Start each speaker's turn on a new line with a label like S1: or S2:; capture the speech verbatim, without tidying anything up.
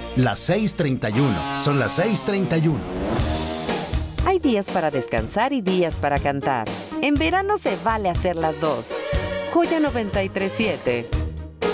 S1: Las seis treinta y uno. Son las seis treinta y uno.
S2: Hay días para descansar y días para cantar. En verano se vale hacer las dos. Joya noventa y tres siete.